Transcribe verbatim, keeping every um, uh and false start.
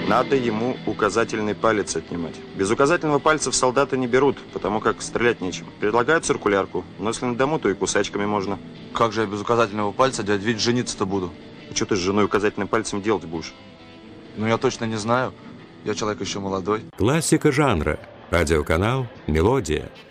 Надо ему указательный палец отнимать. Без указательного пальца в солдата не берут, потому как стрелять нечем. Предлагают циркулярку, но если на дому, то и кусачками можно. Как же я без указательного пальца, дядь Вить, жениться-то буду? И что ты с женой указательным пальцем делать будешь? Ну, я точно не знаю. Я человек еще молодой. Классика жанра. Радиоканал «Мелодия».